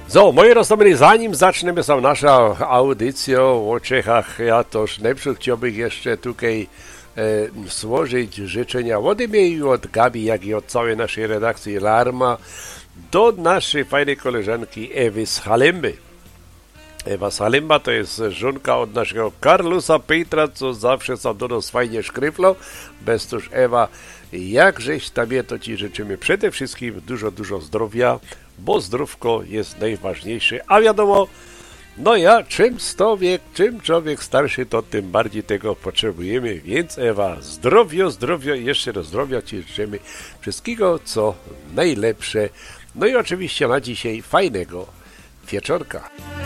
So, moi rozumní, zanim zaczniemy z naszą audycją o Czechach, ja też najpierw chciałbym jeszcze tutaj złożyć życzenia od mnie od Gabi, jak i od całej naszej redakcji Larma do naszej fajnej koleżanki Ewy z Halimby. Ewa z Halimba to jest żonka od naszego Karlusa Petra, co zawsze sam do nas fajnie szkryflał. Bez też Ewa, jakżeś tobie, to ci życzymy przede wszystkim dużo zdrowia, bo zdrówko jest najważniejsze. A wiadomo, no ja, czym człowiek starszy, to tym bardziej tego potrzebujemy. Więc Ewa, zdrowio, jeszcze raz zdrowia ci życzymy. Wszystkiego, co najlepsze. No i oczywiście na dzisiaj fajnego wieczorka.